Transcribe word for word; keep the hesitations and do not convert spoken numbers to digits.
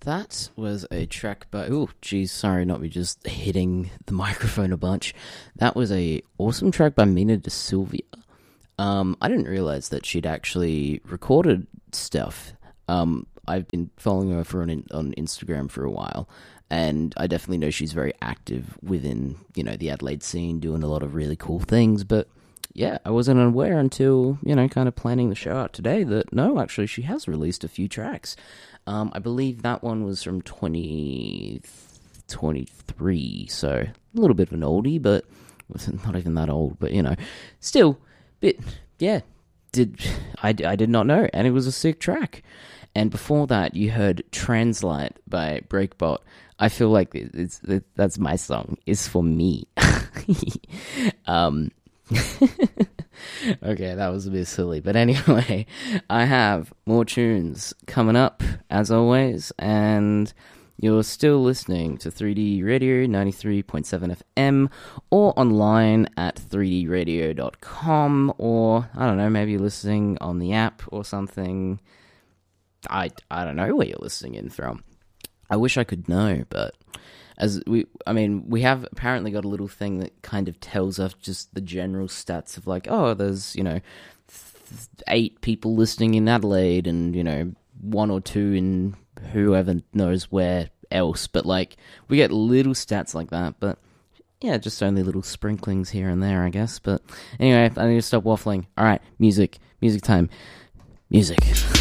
That was a track by... Oh, geez, sorry, not me just hitting the microphone a bunch. That was a awesome track by Mina De Silvia. Um, I didn't realize that she'd actually recorded stuff. Um, I've been following her for on, on Instagram for a while, and I definitely know she's very active within, you know, the Adelaide scene, doing a lot of really cool things, but yeah, I wasn't aware until, you know, kind of planning the show out today that, no, actually, she has released a few tracks. Um, I believe that one was from twenty twenty-three, so a little bit of an oldie, but not even that old, but, you know, still, bit, yeah, did I, I did not know, and it was a sick track. And before that, you heard Translite by Breakbot. I feel like it's, it's that's my song. It's for me. um... Okay, that was a bit silly, but anyway, I have more tunes coming up, as always, and you're still listening to three D Radio ninety-three point seven F M, or online at three d radio dot com, or, I don't know, maybe you're listening on the app or something. I, I don't know where you're listening in from. I wish I could know, but... As we, I mean, we have apparently got a little thing that kind of tells us just the general stats of like, oh, there's, you know, th- eight people listening in Adelaide and, you know, one or two in whoever knows where else. But, like, we get little stats like that. But, yeah, just only little sprinklings here and there, I guess. But, anyway, I need to stop waffling. All right, music. Music time. Music.